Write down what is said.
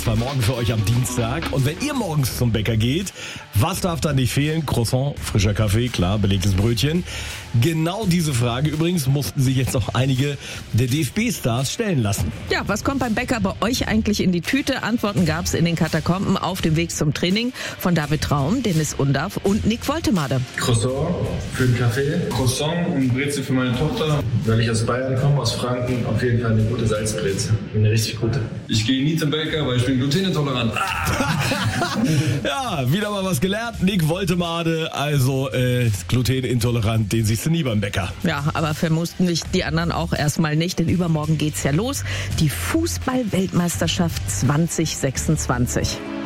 Auswahl morgen für euch am Dienstag. Und wenn ihr morgens zum Bäcker geht, was darf da nicht fehlen? Croissant, frischer Kaffee, klar, belegtes Brötchen. Genau diese Frage übrigens mussten sich jetzt auch einige der DFB-Stars stellen lassen. Ja, was kommt beim Bäcker bei euch eigentlich in die Tüte? Antworten gab's in den Katakomben auf dem Weg zum Training von David Traum, Dennis Undaff und Nick Woltemade. Croissant für den Kaffee, Croissant und Brezel für meine Tochter. Weil ich aus Bayern komme, aus Franken, auf jeden Fall eine gute Salzbrezel. Eine richtig gute. Ich gehe nie zum Bäcker, weil ich bin glutenintolerant. Ja, wieder mal was gelernt. Nick Woltemade, also glutenintolerant, den siehst du nie beim Bäcker. Ja, aber vermussten sich die anderen auch erstmal nicht, denn übermorgen geht's ja los. Die Fußball-Weltmeisterschaft 2026.